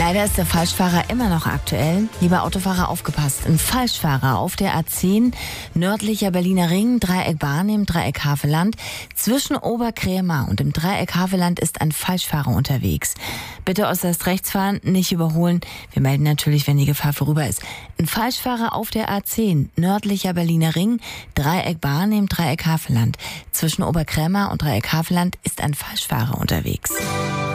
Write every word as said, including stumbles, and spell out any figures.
Leider ist der Falschfahrer immer noch aktuell. Lieber Autofahrer, aufgepasst. Ein Falschfahrer auf der A zehn, nördlicher Berliner Ring, Dreieck Barnim, Dreieck Havelland. Zwischen Oberkrämer und dem Dreieck Havelland ist ein Falschfahrer unterwegs. Bitte äußerst rechts fahren, nicht überholen. Wir melden natürlich, wenn die Gefahr vorüber ist. Ein Falschfahrer auf der A zehn, nördlicher Berliner Ring, Dreieck Barnim, Dreieck Havelland. Zwischen Oberkrämer und Dreieck Havelland ist ein Falschfahrer unterwegs.